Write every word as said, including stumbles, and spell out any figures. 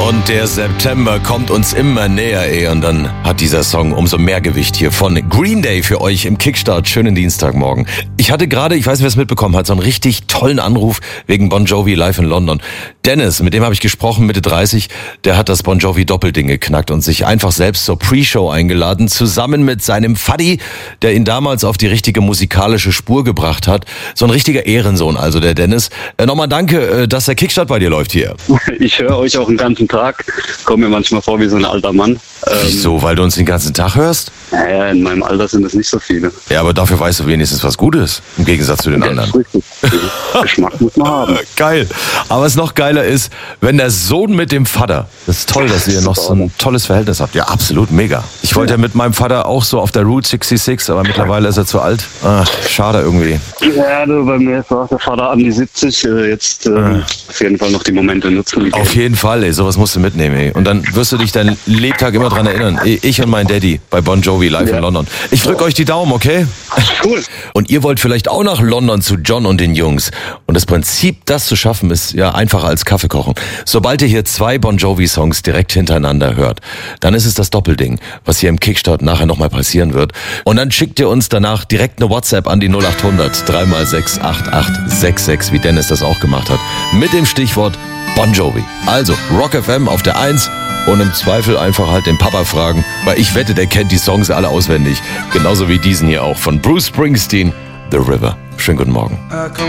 Und der September kommt uns immer näher, ey. Und dann hat dieser Song umso mehr Gewicht hier von Green Day für euch im Kickstart. Schönen Dienstagmorgen. Ich hatte gerade, ich weiß nicht, wer es mitbekommen hat, so einen richtig tollen Anruf wegen Bon Jovi live in London. Dennis, mit dem habe ich gesprochen, Mitte dreißig, der hat das Bon Jovi Doppelding geknackt und sich einfach selbst zur Pre-Show eingeladen, zusammen mit seinem Vati, der ihn damals auf die richtige musikalische Spur gebracht hat. So ein richtiger Ehrensohn, also der Dennis. Äh, nochmal danke, äh, dass der Kickstart bei dir läuft hier. Ich höre euch auch den ganzen Tag, komme mir manchmal vor wie so ein alter Mann. Ähm, Wieso, weil du uns den ganzen Tag hörst? Naja, in meinem Alter sind es nicht so viele. Ja, aber dafür weißt du wenigstens was Gutes, im Gegensatz zu den Ja, anderen. richtig. Geschmack muss man haben. Geil. Aber was noch geiler ist, wenn der Sohn mit dem Vater, das ist toll, dass ihr noch so ein tolles Verhältnis habt. Ja, absolut, mega. Ich wollte ja mit meinem Vater auch so auf der Route sechsundsechzig, aber mittlerweile ist er zu alt. Ach, schade irgendwie. Ja, du, bei mir ist auch der Vater an die siebzig. Äh, jetzt äh, Ja. auf jeden Fall noch die Momente nutzen. Auf jeden Fall, ey, sowas musst du mitnehmen, ey. Und dann wirst du dich dein Lebtag immer dran erinnern. Ich und mein Daddy bei Bon Jovi live Ja. in London. Ich drück euch die Daumen, okay? Cool. Und ihr wollt vielleicht auch nach London zu John und den Jungs. Und das Prinzip, das zu schaffen, ist ja einfacher als Kaffee kochen. Sobald ihr hier zwei Bon Jovi-Songs direkt hintereinander hört, dann ist es das Doppelding, was hier im Kickstart nachher nochmal passieren wird. Und dann schickt ihr uns danach direkt eine WhatsApp an die null acht hundert drei mal sechs acht acht sechs sechs, wie Dennis das auch gemacht hat, mit dem Stichwort Bon Jovi. Also Rock F M auf der eins und im Zweifel einfach halt den Papa fragen, weil ich wette, der kennt die Songs alle auswendig. Genauso wie diesen hier auch von Bruce Springsteen, The River. Schönen guten Morgen.